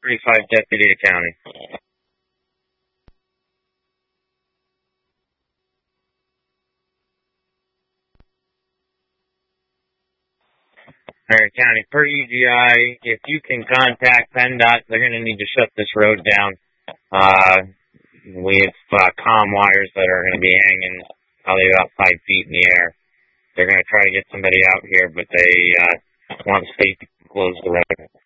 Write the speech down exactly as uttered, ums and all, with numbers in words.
thirty-five Deputy to County. Alright, County, per U G I, if you can contact PennDOT, they're going to need to shut this road down. Uh, we have uh, comm wires that are going to be hanging probably about five feet in the air. They're going to try to get somebody out here, but they uh, want safety to close the road.